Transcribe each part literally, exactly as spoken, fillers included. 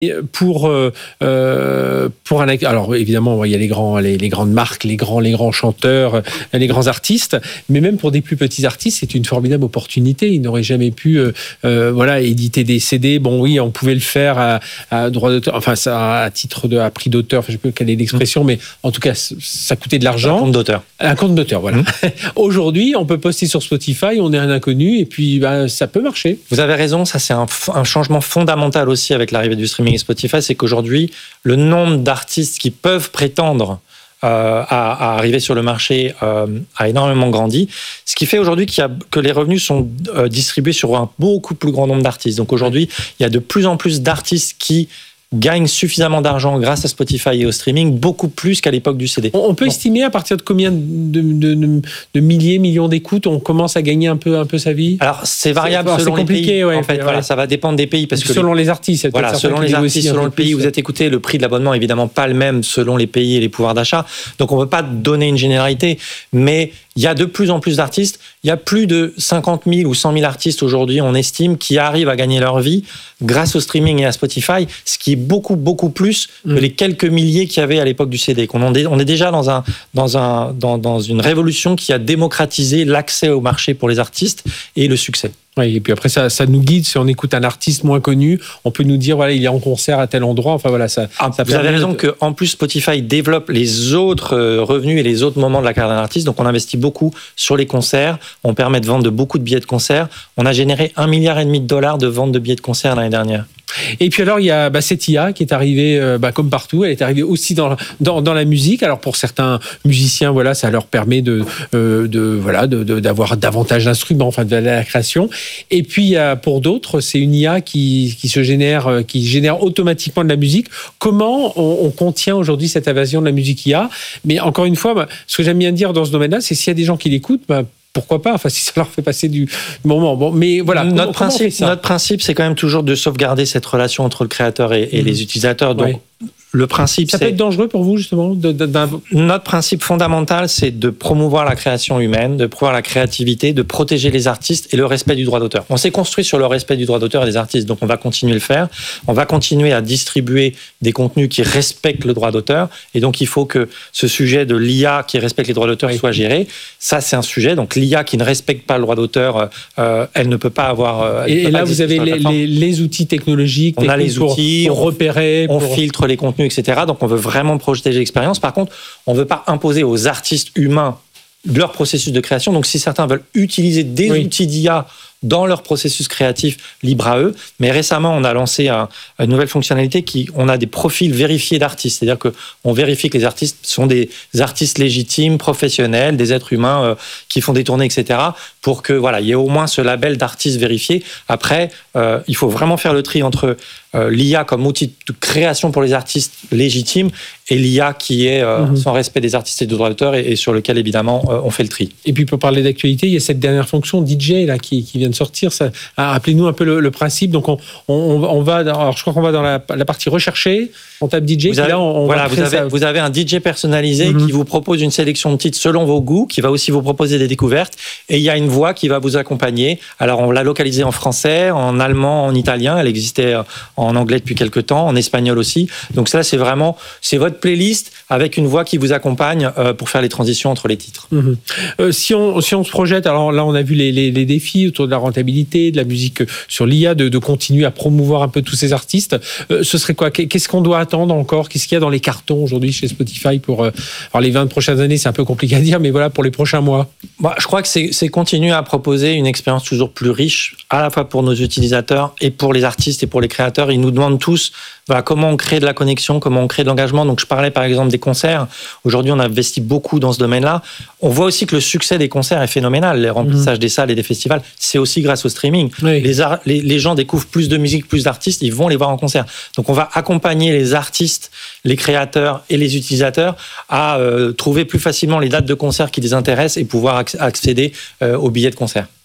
Pour euh, pour un alors évidemment il y a les grands les, les grandes marques, les grands les grands chanteurs, les grands artistes, mais même pour des plus petits artistes c'est une formidable opportunité. Ils n'auraient jamais pu euh, euh, voilà éditer des C D. Bon oui on pouvait le faire à, à droit d'auteur, enfin ça à titre de à prix d'auteur, enfin, je sais pas quelle est l'expression, mmh. mais en tout cas ça coûtait de l'argent. Un compte d'auteur. Un compte d'auteur voilà. Mmh. Aujourd'hui on peut poster sur Spotify, on est un inconnu et puis bah, ça peut marcher. Vous avez raison, ça c'est un, un changement fondamental aussi avec l'arrivée du streaming et Spotify, c'est qu'aujourd'hui, le nombre d'artistes qui peuvent prétendre euh, à, à arriver sur le marché euh, a énormément grandi. Ce qui fait aujourd'hui qu'il y a, que les revenus sont euh, distribués sur un beaucoup plus grand nombre d'artistes. Donc aujourd'hui, il y a de plus en plus d'artistes qui gagnent suffisamment d'argent grâce à Spotify et au streaming, beaucoup plus qu'à l'époque du C D. On peut bon. estimer à partir de combien de, de, de, de milliers, millions d'écoutes on commence à gagner un peu, un peu sa vie? Alors, c'est variable c'est, selon c'est compliqué, les pays. Ouais, en fait, voilà. voilà, ça va dépendre des pays. Parce que selon les, les artistes. Voilà, selon les artistes, selon le pays où vous êtes écouté, le prix de l'abonnement est évidemment pas le même selon les pays et les pouvoirs d'achat. Donc, on ne peut pas donner une généralité. Mais il y a de plus en plus d'artistes. Il y a plus de cinquante mille ou cent mille artistes aujourd'hui, on estime, qui arrivent à gagner leur vie grâce au streaming et à Spotify, ce qui est beaucoup, beaucoup plus que mmh. les quelques milliers qu'il y avait à l'époque du C D. On est déjà dans, un, dans, un, dans, dans une révolution qui a démocratisé l'accès au marché pour les artistes et le succès. Oui, et puis après, ça, ça nous guide. Si on écoute un artiste moins connu, on peut nous dire, voilà, il est en concert à tel endroit. Enfin, voilà, ça, ah, ça vous avez raison de... qu'en plus, Spotify développe les autres revenus et les autres moments de la carrière d'un artiste. Donc, on investit beaucoup sur les concerts. On permet de vendre de beaucoup de billets de concert. On a généré un milliard et demi de dollars de ventes de billets de concert l'année dernière. Et puis alors il y a bah, cette I A qui est arrivée euh, bah, comme partout, elle est arrivée aussi dans, dans dans la musique. Alors pour certains musiciens, voilà, ça leur permet de euh, de voilà de, de d'avoir davantage d'instruments, enfin de la création. Et puis euh, pour d'autres, c'est une I A qui qui se génère qui génère automatiquement de la musique. Comment on, on contient aujourd'hui cette invasion de la musique I A? Mais encore une fois, bah, ce que j'aime bien dire dans ce domaine-là, c'est s'il y a des gens qui l'écoutent, bah, pourquoi pas, enfin si ça leur fait passer du moment. Bon, mais voilà. Notre comment, principe, comment notre principe, c'est quand même toujours de sauvegarder cette relation entre le créateur et, et mmh. les utilisateurs. Donc, ouais. Le principe, ça c'est... peut être dangereux pour vous, justement de, de, d'un... Notre principe fondamental, c'est de promouvoir la création humaine, de promouvoir la créativité, de protéger les artistes et le respect du droit d'auteur. On s'est construit sur le respect du droit d'auteur et des artistes, donc on va continuer à le faire. On va continuer à distribuer des contenus qui respectent le droit d'auteur, et donc il faut que ce sujet de l'I A qui respecte les droits d'auteur oui. soit géré. Ça, c'est un sujet. Donc l'I A qui ne respecte pas le droit d'auteur, euh, elle ne peut pas avoir... Euh, et, et là, vous avez les, les, les outils technologiques, on a les pour, outils, pour repérer, on pour... filtre les contenus, et cetera. Donc, on veut vraiment protéger l'expérience. Par contre, on ne veut pas imposer aux artistes humains leur processus de création. Donc, si certains veulent utiliser des oui. outils d'I A dans leur processus créatif, libre à eux. Mais récemment, on a lancé un, une nouvelle fonctionnalité qui, on a des profils vérifiés d'artistes. C'est-à-dire qu'on vérifie que les artistes sont des artistes légitimes, professionnels, des êtres humains euh, qui font des tournées, et cetera. Pour que, voilà, il y ait au moins ce label d'artiste vérifié. Après, euh, il faut vraiment faire le tri entre euh, l'I A comme outil de création pour les artistes légitimes et l'I A qui est euh, mm-hmm. sans respect des artistes et des droits d'auteur et, et sur lequel, évidemment, euh, on fait le tri. Et puis, pour parler d'actualité, il y a cette dernière fonction D J là, qui, qui vient de sortir. Ça, rappelez-nous un peu le, le principe. Donc, on, on, on va, alors je crois qu'on va dans la, la partie recherchée. On tape D J. Vous avez, là, on, on voilà, va vous avez, vous avez un D J personnalisé mm-hmm. qui vous propose une sélection de titres selon vos goûts, qui va aussi vous proposer des découvertes. Et il y a une voix qui va vous accompagner. Alors, on l'a localisée en français, en allemand, en italien. Elle existait en anglais depuis quelques temps, en espagnol aussi. Donc ça, c'est vraiment, c'est votre playlist avec une voix qui vous accompagne euh, pour faire les transitions entre les titres. Mm-hmm. Euh, si on, si on se projette, alors là, on a vu les, les, les défis autour de la rentabilité, de la musique sur l'I A, de, de continuer à promouvoir un peu tous ces artistes. Euh, ce serait quoi? Qu'est-ce qu'on doit attendre encore? Qu'est-ce qu'il y a dans les cartons aujourd'hui chez Spotify pour euh, alors les vingt prochaines années? C'est un peu compliqué à dire, mais voilà, pour les prochains mois. Bah, je crois que c'est, c'est continuer à proposer une expérience toujours plus riche, à la fois pour nos utilisateurs et pour les artistes et pour les créateurs. Ils nous demandent tous voilà, comment on crée de la connexion, comment on crée de l'engagement. Donc, je parlais par exemple des concerts. Aujourd'hui, on investit beaucoup dans ce domaine-là. On voit aussi que le succès des concerts est phénoménal. Les remplissages mmh. des salles et des festivals, c'est aussi grâce au streaming. Oui. Les, ar- les, les gens découvrent plus de musique, plus d'artistes, ils vont les voir en concert. Donc, on va accompagner les artistes, les créateurs et les utilisateurs à euh, trouver plus facilement les dates de concert qui les intéressent et pouvoir accéder euh, aux billets de concert.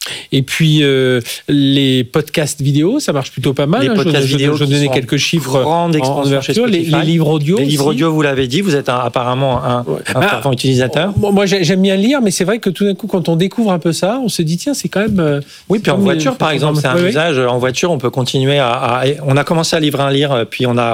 Et puis euh, les podcasts vidéo, ça marche plutôt pas mal. Les hein. podcasts je, vidéo, je, je donnais quelques chiffres en, en ouverture. Les, les livres audio. Les aussi. livres audio, vous l'avez dit, vous êtes un, apparemment un, ouais. un bah, fervent utilisateur. Moi, j'aime bien lire, mais c'est vrai que tout d'un coup, quand on découvre un peu ça, on se dit tiens, c'est quand même. Euh, oui, puis en voiture, par exemple, c'est un oui, usage. En voiture, on peut continuer à, à. On a commencé à livrer un livre, puis on a